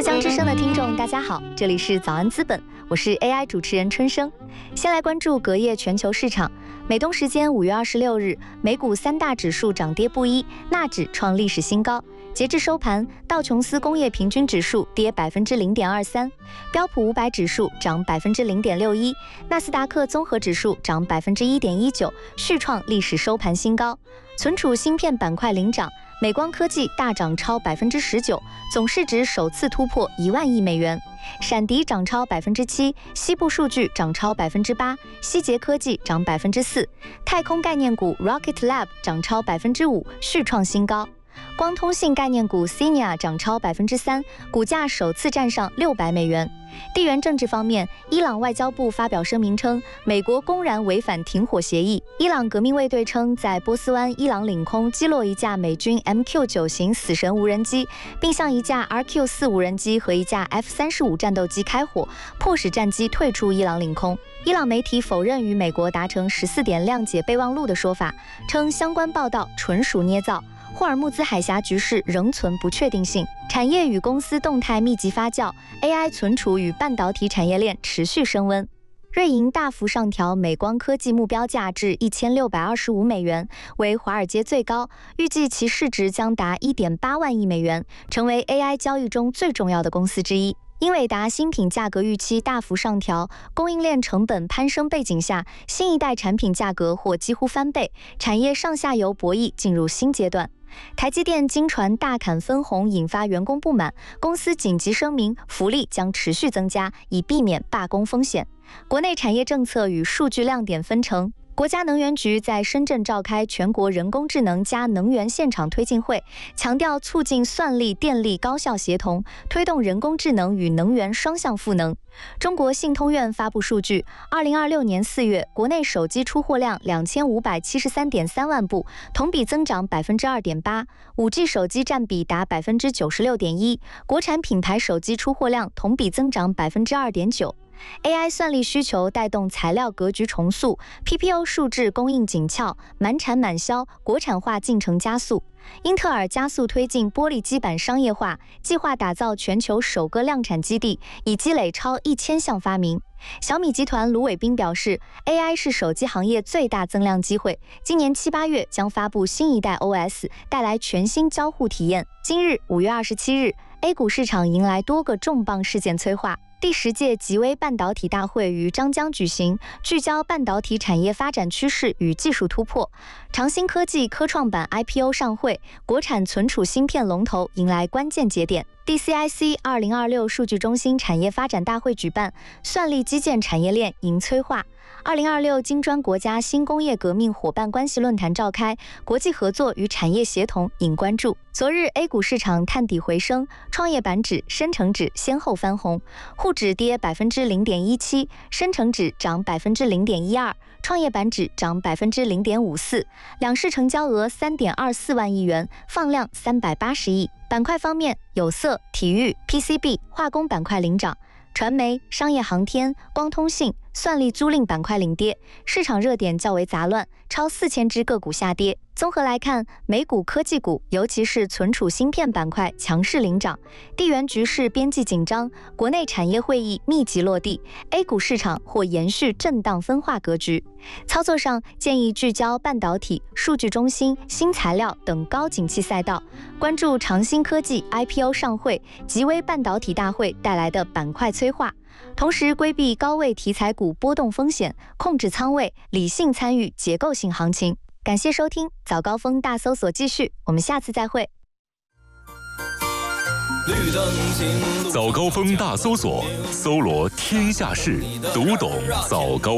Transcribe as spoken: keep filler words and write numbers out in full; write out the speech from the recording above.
江之声的听众，大家好，这里是早安资本，我是 A I 主持人春生。先来关注隔夜全球市场。美东时间五月二十六日，美股三大指数涨跌不一，纳指创历史新高。截至收盘，道琼斯工业平均指数跌百分之零点二三，标普五百指数涨百分之零点六一，纳斯达克综合指数涨百分之一点一九，续创历史收盘新高。存储芯片板块领涨。美光科技大涨超百分之十九，总市值首次突破一万亿美元。闪迪涨超百分之七，西部数据涨超百分之八，希捷科技涨百分之四，太空概念股 Rocket Lab 涨超百分之五，续创新高。光通信概念股 Cinia 涨超百分之三，股价首次站上六百美元。地缘政治方面，伊朗外交部发表声明称，美国公然违反停火协议。伊朗革命卫队称，在波斯湾伊朗领空击落一架美军 M Q 九 型死神无人机，并向一架 R Q 四 无人机和一架 F 三十五 战斗机开火，迫使战机退出伊朗领空。伊朗媒体否认与美国达成十四点谅解备忘录的说法，称相关报道纯属捏造。霍尔木兹海峡局势仍存不确定性，产业与公司动态密集发酵 ，A I 存储与半导体产业链持续升温。瑞银大幅上调美光科技目标价至一千六百二十五美元，为华尔街最高，预计其市值将达 一点八万亿美元，成为 A I 交易中最重要的公司之一。英伟达新品价格预期大幅上调，供应链成本攀升背景下，新一代产品价格或几乎翻倍，产业上下游博弈进入新阶段。台积电经传大砍分红引发员工不满，公司紧急声明，福利将持续增加，以避免罢工风险。国内产业政策与数据亮点分成。国家能源局在深圳召开全国人工智能加能源现场推进会，强调促进算力、电力高效协同，推动人工智能与能源双向赋能。中国信通院发布数据，二零二六年四月，国内手机出货量两千五百七十三点三万部，同比增长百分之二点八，五 G 手机占比达百分之九十六点一，国产品牌手机出货量同比增长百分之二点九。A I 算力需求带动材料格局重塑 ，P P U 数质供应紧俏，满产满销，国产化进程加速。英特尔加速推进玻璃基板商业化，计划打造全球首个量产基地，已积累超一千项发明。小米集团卢伟斌表示 ，A I 是手机行业最大增量机会，今年七八月将发布新一代 O S， 带来全新交互体验。今日五月二十七日 ，A 股市场迎来多个重磅事件催化。第十届极微半导体大会于张江举行，聚焦半导体产业发展趋势与技术突破。长兴科技科创板 I P O 上会，国产存储芯片龙头迎来关键节点。D C I C 二零二六数据中心产业发展大会举办，算力基建产业链迎催化。二零二六金砖国家新工业革命伙伴关系论坛召开，国际合作与产业协同引关注。昨日 A 股市场探底回升，创业板指、深成指先后翻红，沪指跌百分之零点一七，深成指涨百分之零点一二，创业板指涨百分之零点五四，两市成交额三点二四万亿元，放量三百八十亿。板块方面，有色、体育、P C B、化工板块领涨。传媒、商业航天、光通信、算力租赁板块领跌，市场热点较为杂乱，超四千只个股下跌。综合来看，美股科技股，尤其是存储芯片板块强势领涨，地缘局势边际紧张，国内产业会议密集落地 ，A 股市场或延续震荡分化格局。操作上建议聚焦半导体、数据中心、新材料等高景气赛道，关注长兴科技 I P O 上会、极微半导体大会带来的板块催化。同时规避高位题材股波动风险，控制仓位，理性参与结构性行情。感谢收听早高峰大搜索继续，我们下次再会。 早高峰大搜索，搜罗天下事，读懂早高